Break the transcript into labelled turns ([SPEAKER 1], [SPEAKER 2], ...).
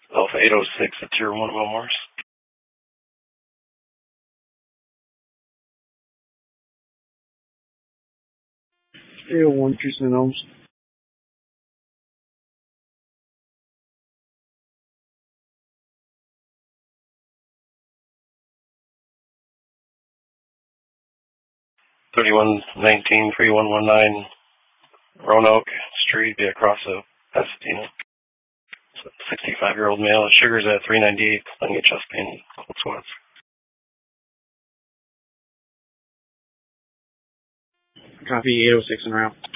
[SPEAKER 1] Alpha 806 at Tier 1 Wilmars.
[SPEAKER 2] 801 Houston Elms.
[SPEAKER 1] $31.19 3119 Roanoke Street, be across of Pasadena. 65-year-old male. Sugar's at 398. Plenty of chest pain. Cold sweats.
[SPEAKER 2] Copy 806 en route.